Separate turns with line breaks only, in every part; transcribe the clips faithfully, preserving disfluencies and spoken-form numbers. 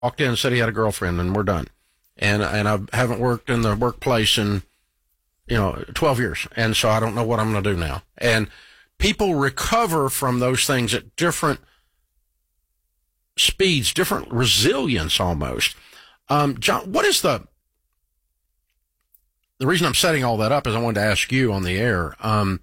walked in and said he had a girlfriend, and we're done. And and I haven't worked in the workplace in, you know, twelve years, and so I don't know what I'm going to do now. And people recover from those things at different speeds, different resilience almost. Um, John, what is the the reason I'm setting all that up is I wanted to ask you on the air. Um,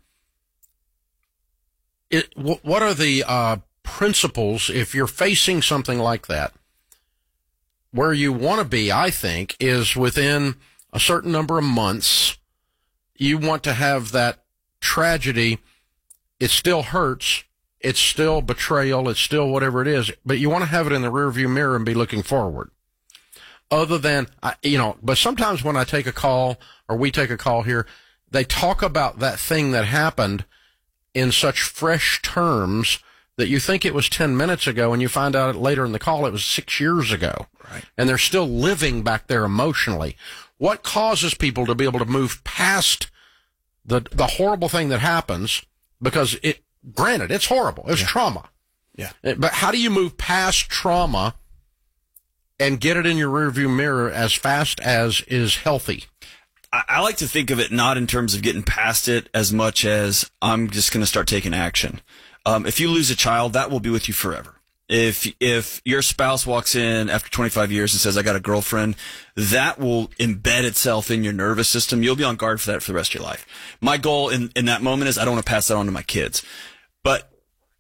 it, w- what are the uh, principles if you're facing something like that? Where you want to be, I think, is within a certain number of months. You want to have that tragedy. It still hurts. It's still betrayal. It's still whatever it is. But you want to have it in the rearview mirror and be looking forward. Other than, you know, but sometimes when I take a call or we take a call here, they talk about that thing that happened in such fresh terms that you think it was ten minutes ago, and you find out later in the call it was six years ago.
Right.
And they're still living back there emotionally. What causes people to be able to move past the the horrible thing that happens? Because it, granted, it's horrible. It's
yeah.
trauma.
Yeah.
But how do you move past trauma and get it in your rearview mirror as fast as is healthy?
I, I like to think of it not in terms of getting past it as much as I'm just going to start taking action. Um, if you lose a child, that will be with you forever. If if your spouse walks in after twenty-five years and says, I got a girlfriend, that will embed itself in your nervous system. You'll be on guard for that for the rest of your life. My goal in, in that moment is I don't want to pass that on to my kids. But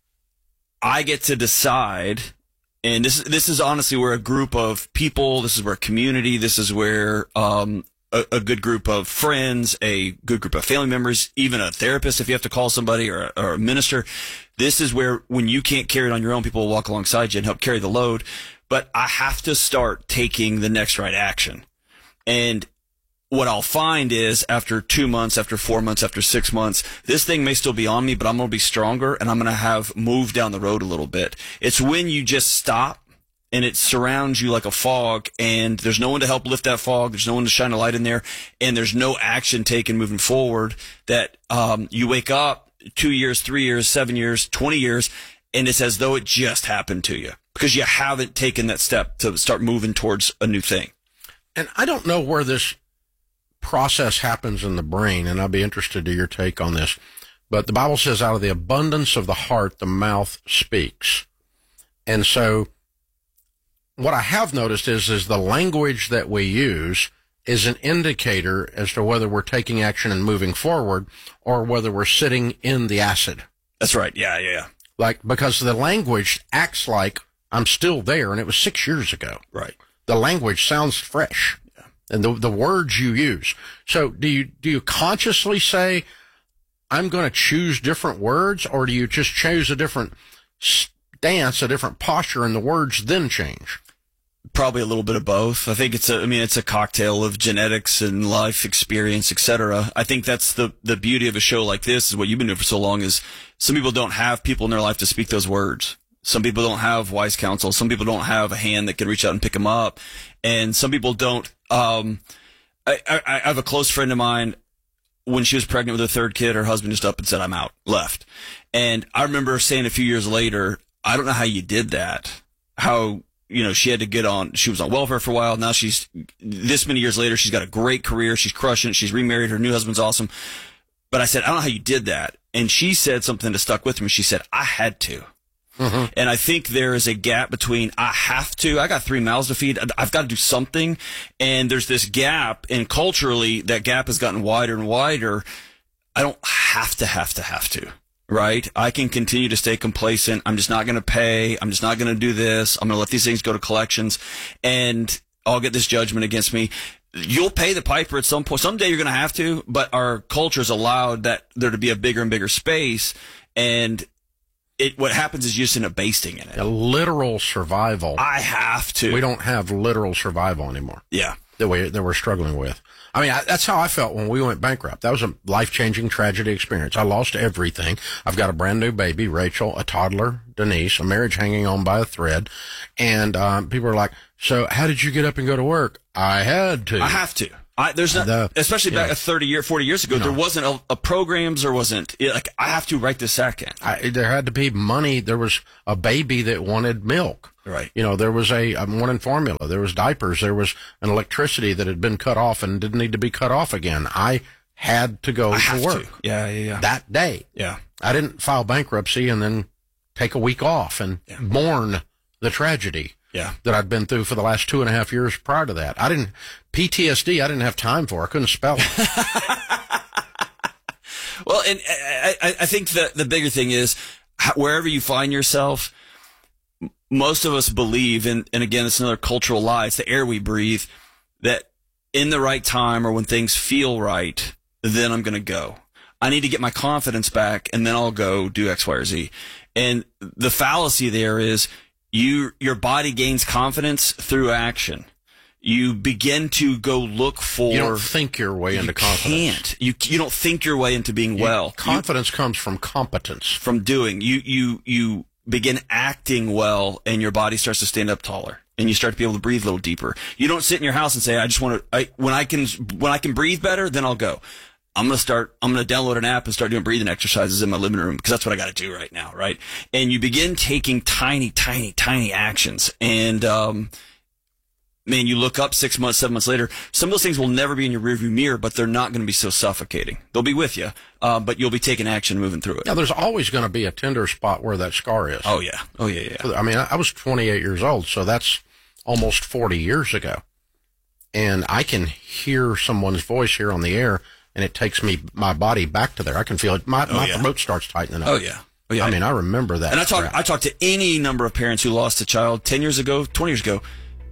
I get to decide, and this, this is honestly where a group of people, this is where a community, this is where um, a, a good group of friends, a good group of family members, even a therapist if you have to call somebody, or, or a minister. This is where, when you can't carry it on your own, people will walk alongside you and help carry the load. But I have to start taking the next right action. And what I'll find is after two months, after four months, after six months, this thing may still be on me, but I'm going to be stronger, and I'm going to have moved down the road a little bit. It's when you just stop and it surrounds you like a fog, and there's no one to help lift that fog. There's no one to shine a light in there, and there's no action taken moving forward, that um, you wake up two years, three years, seven years, twenty years, and it's as though it just happened to you because you haven't taken that step to start moving towards a new thing.
And I don't know where this process happens in the brain, and I'll be interested to your take on this. But the Bible says out of the abundance of the heart, the mouth speaks. And so what I have noticed is, is the language that we use is an indicator as to whether we're taking action and moving forward or whether we're sitting in the acid.
That's right. Yeah, yeah, yeah.
Like, because the language acts like I'm still there, and it was six years ago.
Right.
The language sounds fresh. Yeah. And the the words you use. So do you do you consciously say, I'm going to choose different words, or do you just choose a different stance, a different posture, and the words then change?
Probably a little bit of both. I think it's a, I mean, it's a cocktail of genetics and life experience, et cetera. I think that's the, the beauty of a show like this, is what you've been doing for so long, is some people don't have people in their life to speak those words. Some people don't have wise counsel. Some people don't have a hand that can reach out and pick them up. And some people don't, um, I, I, I have a close friend of mine. When she was pregnant with her third kid, her husband just up and said, I'm out, left. And I remember saying a few years later, I don't know how you did that. How, you know, she had to get on, she was on welfare for a while. Now she's, this many years later, she's got a great career. She's crushing it. She's remarried. Her new husband's awesome. But I said, I don't know how you did that. And she said something that stuck with me. She said, I had to. Mm-hmm. And I think there is a gap between I have to, I got three mouths to feed, I've got to do something. And there's this gap, and culturally that gap has gotten wider and wider. I don't have to, have to, have to. Right? I can continue to stay complacent. I'm just not going to pay. I'm just not going to do this. I'm going to let these things go to collections, and I'll get this judgment against me. You'll pay the piper at some point. Someday you're going to have to, but our culture's allowed that there to be a bigger and bigger space, and it, what happens is you just end up basting in it.
A literal survival.
I have to.
We don't have literal survival anymore.
Yeah.
That we, that we're struggling with. I mean, I, that's how I felt when we went bankrupt. That was a life-changing tragedy experience. I lost everything. I've got a brand new baby, Rachel, a toddler, Denise, a marriage hanging on by a thread. And um, people are like, so how did you get up and go to work? I had to.
I have to. I, there's not,
The-
especially back
yeah.
thirty year, forty years ago,
No.
there wasn't a, a programs, there wasn't, it, like, I have to right this second.
I, there had to be money. There was a baby that wanted milk.
Right.
You know, there was a, a morning formula. There was diapers. There was an electricity that had been cut off and didn't need to be cut off again. I had to go
I
to
have
work
to. Yeah, yeah, yeah.
that day.
yeah.
I didn't file bankruptcy and then take a week off and
Yeah.
mourn the tragedy
Yeah.
that I'd been through for the last two and a half years prior to that. I didn't, P T S D, I didn't have time for. I couldn't spell it.
Well, and I, I, I think the, the bigger thing is how, wherever you find yourself, m- most of us believe, and, and again, it's another cultural lie. It's the air we breathe, that in the right time or when things feel right, then I'm going to go. I need to get my confidence back and then I'll go do X, Y, or Z. And the fallacy there is you, your body gains confidence through action. You begin to go look for.
You don't think your way into
you
confidence.
can't. You you don't think your way into being well.
Confidence comes from competence.
You, from doing. You you you begin acting well, and your body starts to stand up taller, and you start to be able to breathe a little deeper. You don't sit in your house and say, "I just want to." I, when I can when I can breathe better, then I'll go. I'm gonna start. I'm gonna download an app and start doing breathing exercises in my living room because that's what I got to do right now, right? And you begin taking tiny, tiny, tiny actions, and um. Man, you look up six months, seven months later, some of those things will never be in your rearview mirror, but they're not going to be so suffocating. They'll be with you, uh, but you'll be taking action moving through it.
Now, there's always going to be a tender spot where that scar is.
Oh, yeah. Oh, yeah, yeah.
I mean, I I was twenty-eight years old, so that's almost forty years ago. And I can hear someone's voice here on the air, and it takes me, my body back to there. I can feel it. My,
Oh,
my
yeah.
throat starts tightening up.
Oh, yeah. Oh, yeah.
I mean, I remember that.
and I talk,
crap.
I talk to any number of parents who lost a child ten years ago, twenty years ago.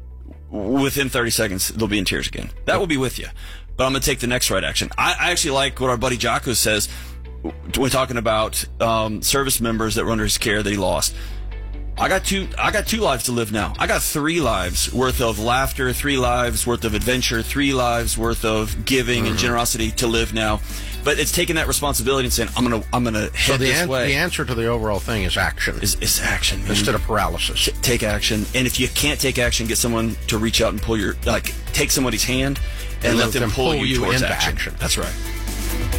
Within thirty seconds, they'll be in tears again. That will be with you. But I'm going to take the next right action. I, I actually like what our buddy Jocko says when talking about um, service members that were under his care that he lost. I got two. I got two lives to live now. I got three lives worth of laughter, three lives worth of adventure, three lives worth of giving
Mm-hmm.
and generosity to live now. But it's taking that responsibility and saying, "I'm gonna, I'm gonna head
So the,
this
an-
way."
the answer to the overall thing is action
is, is action, man.
instead of paralysis.
Take action, and if you can't take action, get someone to reach out and pull your, like, take somebody's hand and,
And
let
let
them
them
pull,
pull
you
you
towards
into
action.
action.
That's right.